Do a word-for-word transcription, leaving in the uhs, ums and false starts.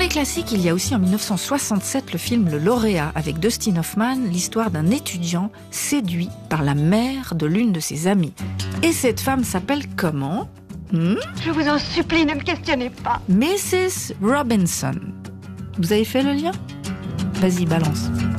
les classiques, il y a aussi en dix-neuf cent soixante-sept le film Le Lauréat avec Dustin Hoffman, l'histoire d'un étudiant séduit par la mère de l'une de ses amies. Et cette femme s'appelle comment ? hmm Je vous en supplie, ne me questionnez pas. missus Robinson. Vous avez fait le lien ? Vas-y, balance.